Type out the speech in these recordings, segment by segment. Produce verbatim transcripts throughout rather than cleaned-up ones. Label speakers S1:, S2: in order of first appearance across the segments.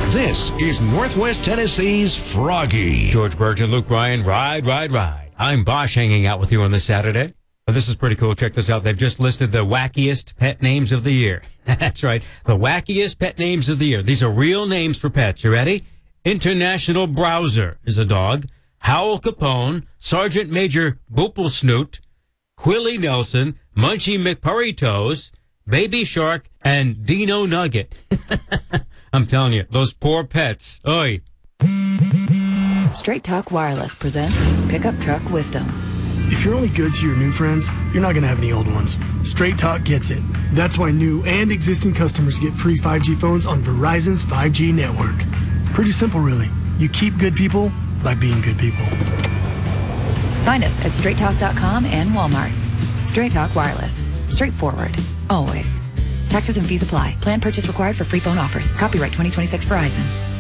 S1: This is Northwest Tennessee's Froggy.
S2: George Burgeon, Luke Bryan, ride, ride, ride. I'm Bosch hanging out with you on this Saturday. Oh, this is pretty cool. Check this out. They've just listed the wackiest pet names of the year. That's right. The wackiest pet names of the year. These are real names for pets. You ready? International Browser is a dog. Howl Capone, Sergeant Major Booplesnoot, Quilly Nelson, Munchie McPurry-Toes, Baby Shark, and Dino Nugget. I'm telling you, those poor pets. Oi.
S3: Straight Talk Wireless presents Pickup Truck Wisdom.
S4: If you're only good to your new friends, you're not going to have any old ones. Straight Talk gets it. That's why new and existing customers get free five G phones on Verizon's five G network. Pretty simple, really. You keep good people by being good people.
S3: Find us at straight talk dot com and Walmart. Straight Talk Wireless. Straightforward. Always. Taxes and fees apply. Plan purchase required for free phone offers. Copyright twenty twenty-six Verizon.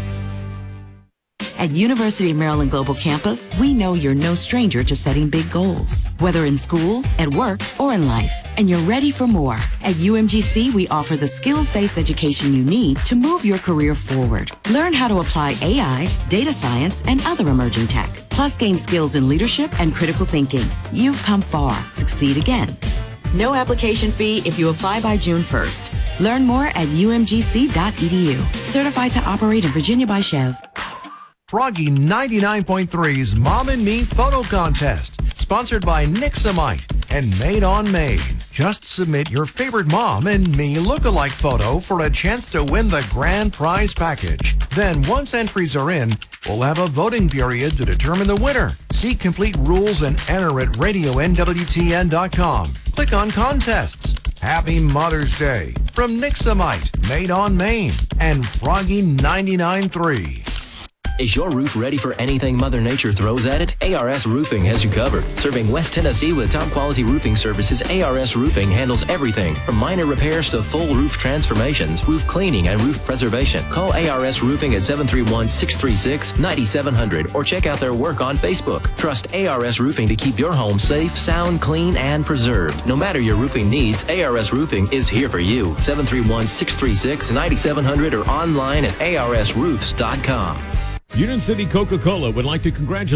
S5: At University of Maryland Global Campus, we know you're no stranger to setting big goals, whether in school, at work, or in life. And you're ready for more. At U M G C, we offer the skills-based education you need to move your career forward. Learn how to apply A I, data science, and other emerging tech. Plus, gain skills in leadership and critical thinking. You've come far. Succeed again. No application fee if you apply by June first. Learn more at U M G C dot E D U. Certified to operate in Virginia by Chev.
S6: Froggy ninety-nine point three's Mom and Me Photo Contest, sponsored by Nixamite and Made on Maine. Just submit your favorite Mom and Me look-alike photo for a chance to win the grand prize package. Then, once entries are in, we'll have a voting period to determine the winner. See complete rules and enter at radio N W T N dot com. Click on Contests. Happy Mother's Day from Nixamite, Made on Maine, and Froggy ninety-nine point three.
S7: Is your roof ready for anything Mother Nature throws at it? A R S Roofing has you covered. Serving West Tennessee with top-quality roofing services, A R S Roofing handles everything from minor repairs to full roof transformations, roof cleaning, and roof preservation. Call A R S Roofing at seven three one, six three six, nine seven zero zero or check out their work on Facebook. Trust A R S Roofing to keep your home safe, sound, clean, and preserved. No matter your roofing needs, A R S Roofing is here for you. seven three one, six three six, nine seven zero zero or online at A R S roofs dot com.
S8: Union City Coca-Cola would like to congratulate